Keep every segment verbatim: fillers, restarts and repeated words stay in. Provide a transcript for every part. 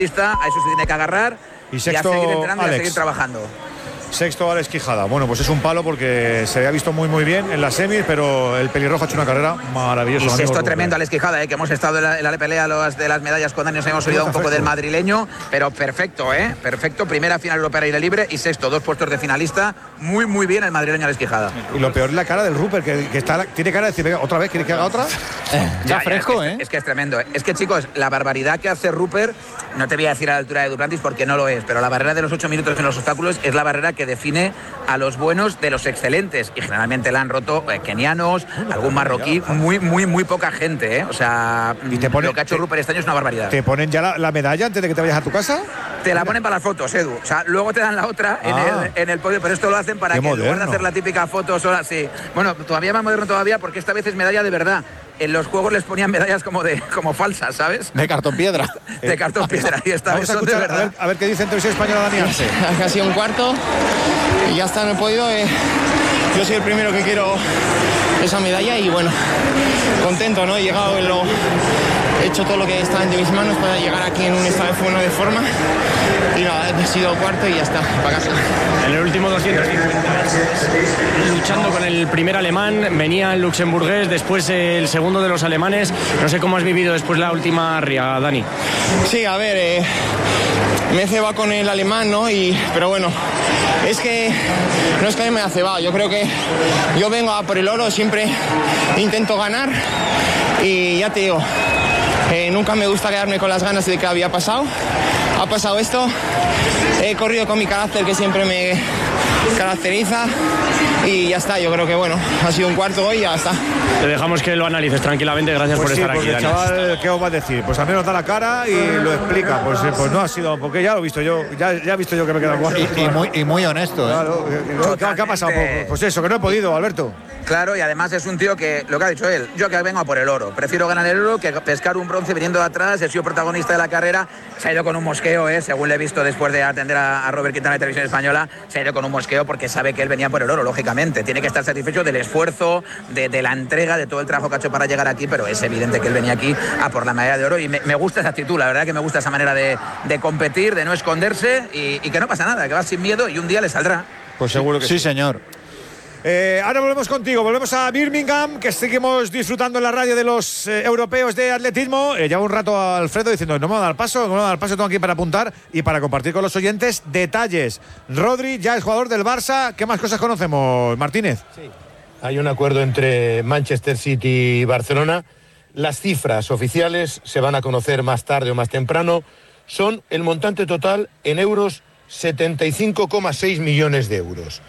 A eso se tiene que agarrar y, sexto, y a seguir entrenando Alex. y a seguir trabajando. Sexto, Alex Quijada. Bueno, pues es un palo porque se había visto muy muy bien en las semis, pero el pelirrojo ha hecho una carrera maravillosa. Y sexto tremendo, Alex Quijada, ¿eh? Que hemos estado en la, en la pelea los, de las medallas con Dani, nos hemos olvidado un poco del madrileño, pero perfecto, ¿eh? Perfecto, primera final europea aire libre y sexto, dos puestos de finalista, muy muy bien el madrileño Alex Quijada. Y lo peor es la cara del Rupert, que, que está, tiene cara de decir, venga, otra vez, ¿quieres que haga otra? Eh, ya, ya fresco, ya, es ¿eh? Que, es que es tremendo. Es que, chicos, la barbaridad que hace Rupert, no te voy a decir a la altura de Duplantis porque no lo es, pero la barrera de los ocho minutos en los obstáculos es la barrera que define a los buenos de los excelentes, y generalmente la han roto eh, kenianos, algún marroquí, muy, muy, muy poca gente, ¿eh? O sea, ¿Y te pone, lo que ha hecho te, Rupert este año es una barbaridad. ¿Te ponen ya la, la medalla antes de que te vayas a tu casa? Te la ponen para las fotos, Edu. O sea, luego te dan la otra ah. en, el, en el podio, pero esto lo hacen para que moderno. en lugar de hacer la típica foto sola, sí. Bueno, todavía más moderno todavía porque esta vez es medalla de verdad. En los juegos les ponían medallas como de como falsas, ¿sabes? De cartón piedra. De cartón piedra. Y esta Vamos vez a escuchar, de verdad. A ver, a ver qué dice en televisión española Dani Arce. Ha sido un cuarto y ya está en el podio. Eh, yo soy el primero que quiero esa medalla y bueno, contento, ¿no? He llegado en lo... He hecho todo lo que está entre mis manos para llegar aquí en un estado de forma y nada, he sido cuarto y ya está, para casa. En el último doscientos cincuenta, luchando con el primer alemán, venía el luxemburgués, después el segundo de los alemanes. No sé cómo has vivido después la última ría, Dani. Sí, a ver, eh, me he cebado con el alemán, ¿no? Y, pero bueno, es que no es que a mí me ha cebado, yo creo que yo vengo a por el oro, siempre intento ganar y ya te digo, Eh, nunca me gusta quedarme con las ganas de que había pasado. Ha pasado esto. He corrido con mi carácter que siempre me caracteriza. Y ya está, yo creo que bueno, ha sido un cuarto hoy y ya está. Te dejamos que lo analices tranquilamente, gracias pues por sí, estar porque aquí, Dani. Chaval, ¿qué os va a decir? Pues al menos da la cara y lo explica. Pues, pues no ha sido, porque ya lo he visto yo, ya, ya he visto yo que me queda guapo. Y, y, muy, y muy honesto, ¿eh? Claro, ¿qué, ¿qué ha pasado? Pues eso, que no he podido, Alberto. Claro, y además es un tío que, lo que ha dicho él, yo que vengo a por el oro, prefiero ganar el oro que pescar un bronce viniendo de atrás, he sido protagonista de la carrera, se ha ido con un mosqueo, ¿eh? Según le he visto después de atender a, a Robert Quintana de Televisión Española, se ha ido con un mosqueo porque sabe que él venía por el oro, lógicamente, tiene que estar satisfecho del esfuerzo, de, de la entrega, de todo el trabajo que ha hecho para llegar aquí, pero es evidente que él venía aquí a por la medalla de oro y me, me gusta esa actitud, la verdad que me gusta esa manera de, de competir, de no esconderse y, y que no pasa nada, que va sin miedo y un día le saldrá. Pues seguro que sí. Sí, señor. Eh, ahora volvemos contigo, volvemos a Birmingham, que seguimos disfrutando en la radio de los eh, europeos de atletismo. Eh, lleva un rato a Alfredo diciendo, no me va a dar paso, no me va a dar paso, tengo aquí para apuntar y para compartir con los oyentes detalles. Rodri ya es jugador del Barça, ¿qué más cosas conocemos, Martínez? Sí, hay un acuerdo entre Manchester City y Barcelona. Las cifras oficiales se van a conocer más tarde o más temprano. Son el montante total en euros, setenta y cinco coma seis millones de euros.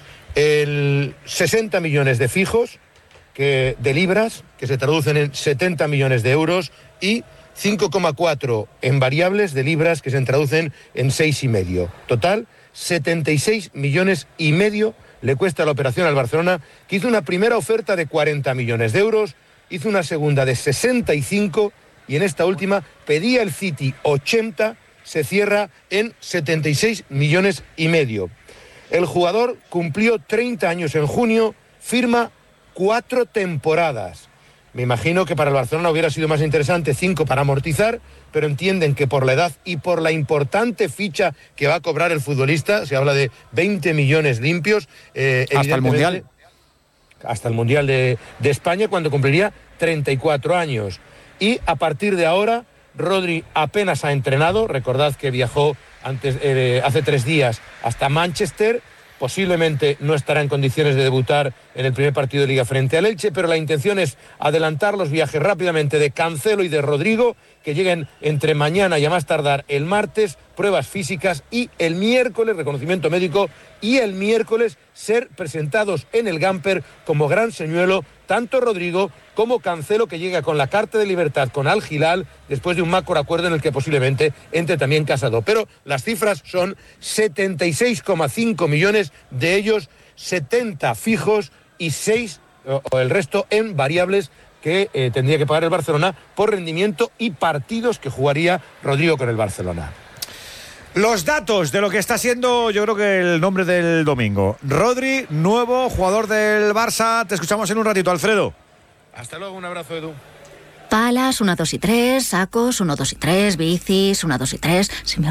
El sesenta millones de fijos, que, de libras, que se traducen en setenta millones de euros, y cinco coma cuatro en variables de libras, que se traducen en seis y medio. Total, setenta y seis millones y medio le cuesta la operación al Barcelona, que hizo una primera oferta de cuarenta millones de euros, hizo una segunda de sesenta y cinco, y en esta última pedía el City ochenta, se cierra en setenta y seis millones y medio. El jugador cumplió treinta años en junio, firma cuatro temporadas. Me imagino que para el Barcelona hubiera sido más interesante cinco para amortizar, pero entienden que por la edad y por la importante ficha que va a cobrar el futbolista, se habla de veinte millones limpios. Eh, hasta el Mundial. Hasta el Mundial de, de España, cuando cumpliría treinta y cuatro años. Y a partir de ahora, Rodri apenas ha entrenado. Recordad que viajó antes, eh, hace tres días hasta Manchester. Posiblemente no estará en condiciones de debutar en el primer partido de Liga frente al Elche, pero la intención es adelantar los viajes rápidamente de Cancelo y de Rodrigo, que lleguen entre mañana y a más tardar el martes, pruebas físicas, y el miércoles reconocimiento médico, y el miércoles ser presentados en el Gamper como gran señuelo tanto Rodrigo como Cancelo, que llega con la carta de libertad con Al Hilal después de un macro acuerdo en el que posiblemente entre también Casado. Pero las cifras son setenta y seis coma cinco millones, de ellos setenta fijos y seis o, o el resto en variables que eh, tendría que pagar el Barcelona por rendimiento y partidos que jugaría Rodrigo con el Barcelona. Los datos de lo que está siendo, yo creo que el nombre del domingo. Rodri, nuevo jugador del Barça. Te escuchamos en un ratito, Alfredo. Hasta luego, un abrazo, Edu. Palas, una, dos y tres. Sacos, uno, dos y tres. Bicis, una, dos y tres. Si me